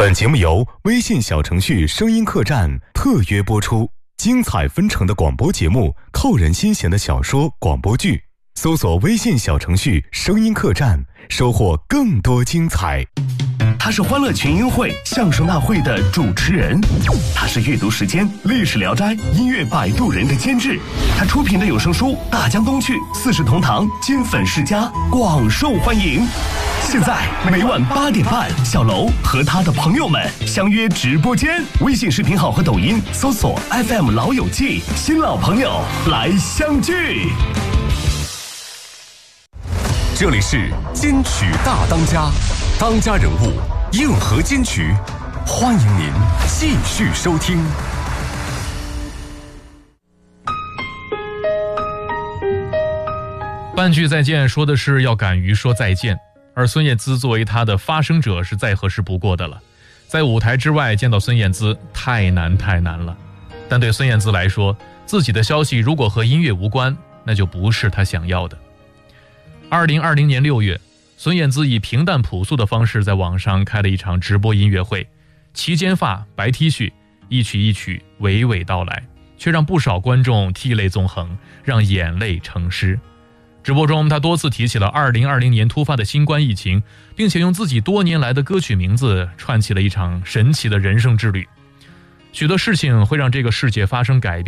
本节目由微信小程序声音客栈特约播出，精彩纷呈的广播节目，扣人心弦的小说广播剧，搜索微信小程序声音客栈，收获更多精彩。 他是欢乐群英会相声大会的主持人，他是阅读时间历史聊斋音乐摆渡人的监制，他出品的有声书《大江东去》四世同堂金粉世家广受欢迎。现在每晚8点半，小楼和他的朋友们相约直播间，微信视频号和抖音搜索 FM 老友记，新老朋友来相聚。 这里是金曲大当家，当家人物硬核金曲，欢迎您继续收听。 半句再见说的是要敢于说再见，而孙燕姿作为她的发声者是再合适不过的了。在舞台之外见到孙燕姿太难了，但对孙燕姿来说，自己的消息如果和音乐无关，那就不是她想要的。2020年6月，孙燕姿以平淡朴素的方式在网上开了一场直播音乐会，齐肩发白 T 恤，一曲一曲娓娓道来，却让不少观众涕泪纵横，让眼泪成诗。直播中，他多次提起了2020年突发的新冠疫情，并且用自己多年来的歌曲名字串起了一场神奇的人生之旅。许多事情会让这个世界发生改变。